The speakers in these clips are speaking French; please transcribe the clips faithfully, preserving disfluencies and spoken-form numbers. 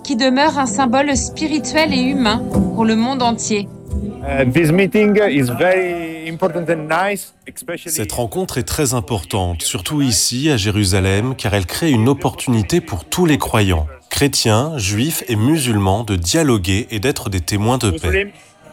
qui demeure un symbole spirituel et humain pour le monde entier. Cette rencontre est très importante, surtout ici à Jérusalem, car elle crée une opportunité pour tous les croyants, chrétiens, juifs et musulmans, de dialoguer et d'être des témoins de paix.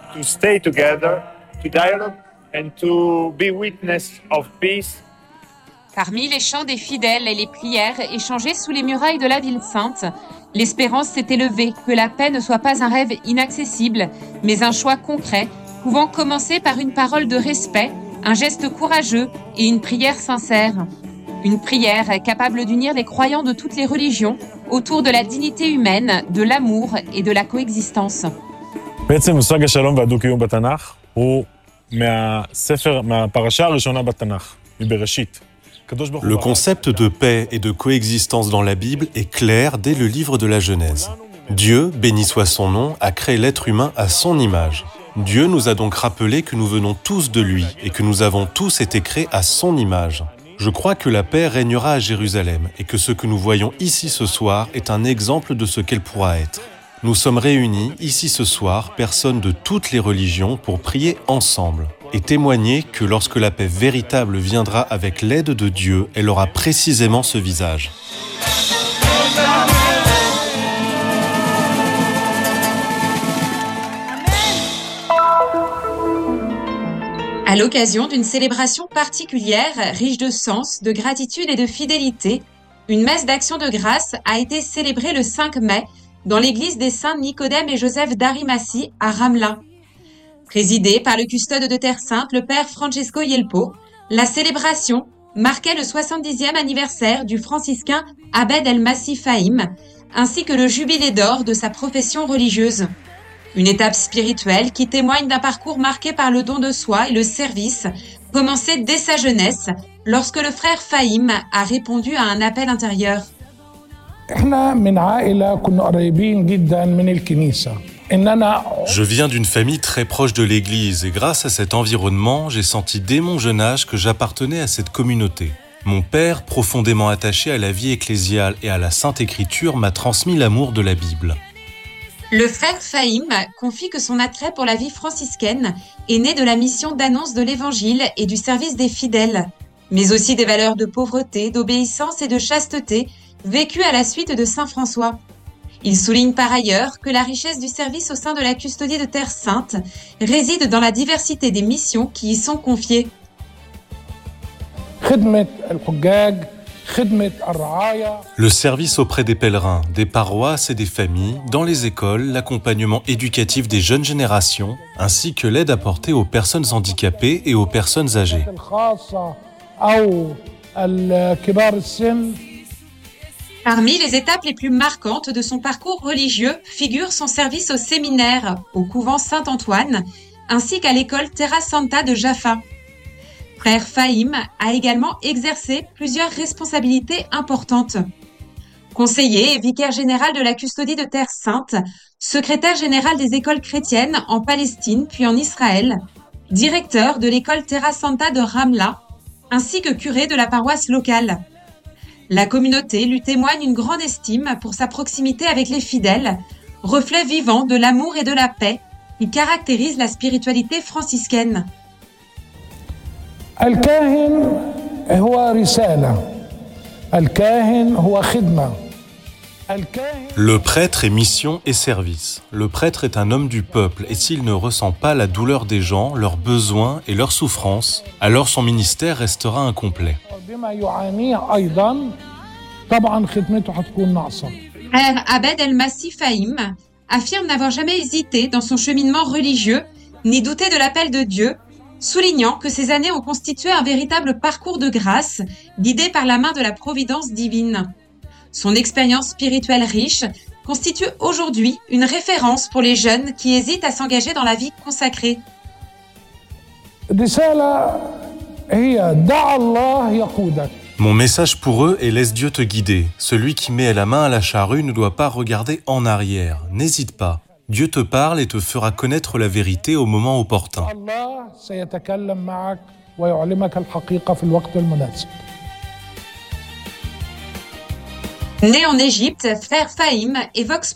Parmi les chants des fidèles et les prières échangées sous les murailles de la ville sainte, l'espérance s'est élevée que la paix ne soit pas un rêve inaccessible, mais un choix concret, pouvant commencer par une parole de respect, un geste courageux et une prière sincère. Une prière capable d'unir les croyants de toutes les religions autour de la dignité humaine, de l'amour et de la coexistence. בעצם מושג השלום והדו-קיום בתנ"ך הוא מהספר, מהפרשה הראשונה בתנ"ך, מבראשית. Le concept de paix et de coexistence dans la Bible est clair dès le livre de la Genèse. Dieu, béni soit son nom, a créé l'être humain à son image. Dieu nous a donc rappelé que nous venons tous de lui et que nous avons tous été créés à son image. Je crois que la paix régnera à Jérusalem et que ce que nous voyons ici ce soir est un exemple de ce qu'elle pourra être. Nous sommes réunis ici ce soir, personnes de toutes les religions, pour prier ensemble et témoigner que lorsque la paix véritable viendra avec l'aide de Dieu, elle aura précisément ce visage. À l'occasion d'une célébration particulière, riche de sens, de gratitude et de fidélité, une messe d'action de grâce a été célébrée le cinq mai dans l'église des saints Nicodème et Joseph d'Arimathie à Ramla. Présidée par le custode de Terre Sainte, le père Francesco Yelpo, la célébration marquait le soixante-dixième anniversaire du franciscain Abed El-Massi Fahim, ainsi que le jubilé d'or de sa profession religieuse. Une étape spirituelle qui témoigne d'un parcours marqué par le don de soi et le service, commencé dès sa jeunesse, lorsque le frère Fahim a répondu à un appel intérieur. Je viens d'une famille très proche de l'Église et grâce à cet environnement, j'ai senti dès mon jeune âge que j'appartenais à cette communauté. Mon père, profondément attaché à la vie ecclésiale et à la Sainte Écriture, m'a transmis l'amour de la Bible. Le frère Fahim confie que son attrait pour la vie franciscaine est né de la mission d'annonce de l'Évangile et du service des fidèles, mais aussi des valeurs de pauvreté, d'obéissance et de chasteté vécues à la suite de saint François. Il souligne par ailleurs que la richesse du service au sein de la custodie de Terre Sainte réside dans la diversité des missions qui y sont confiées. Le service auprès des pèlerins, des paroisses et des familles, dans les écoles, l'accompagnement éducatif des jeunes générations, ainsi que l'aide apportée aux personnes handicapées et aux personnes âgées. Parmi les étapes les plus marquantes de son parcours religieux figure son service au séminaire, au couvent Saint-Antoine, ainsi qu'à l'école Terra Santa de Jaffa. Frère Fahim a également exercé plusieurs responsabilités importantes. Conseiller et vicaire général de la custodie de Terre Sainte, secrétaire général des écoles chrétiennes en Palestine puis en Israël, directeur de l'école Terra Santa de Ramla, ainsi que curé de la paroisse locale. La communauté lui témoigne une grande estime pour sa proximité avec les fidèles, reflet vivant de l'amour et de la paix qui caractérise la spiritualité franciscaine. Le prêtre est mission et service. Le prêtre est un homme du peuple et s'il ne ressent pas la douleur des gens, leurs besoins et leurs souffrances, alors son ministère restera incomplet. Frère Abed El-Massi Fahim affirme n'avoir jamais hésité dans son cheminement religieux, ni douté de l'appel de Dieu, soulignant que ces années ont constitué un véritable parcours de grâce, guidé par la main de la providence divine. Son expérience spirituelle riche constitue aujourd'hui une référence pour les jeunes qui hésitent à s'engager dans la vie consacrée. Mon message pour eux est « Laisse Dieu te guider. Celui qui met la main à la charrue ne doit pas regarder en arrière. N'hésite pas. Dieu te parle et te fera connaître la vérité au moment opportun. » Né en Égypte, frère Fahim évoque